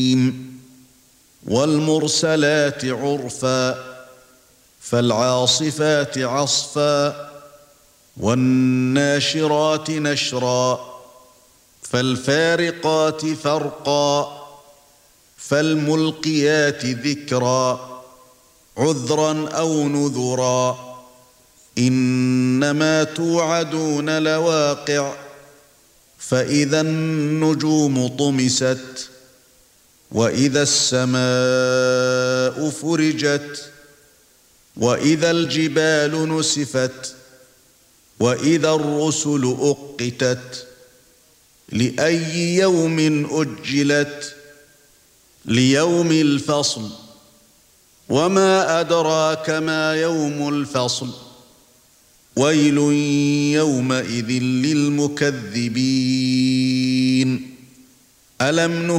والمرسلات عرفا فالعاصفات عصفا والناشرات نشرا فالفارقات فرقا فالملقيات ذكرا عذرا أو نذرا إنما توعدون لواقع فإذا النجوم طمست وإذا السماء فرجت وإذا الجبال نسفت وإذا الرسل أقتت لأي يوم أجلت ليوم الفصل وما أدراك ما يوم الفصل ويل يومئذ للمكذبين ألم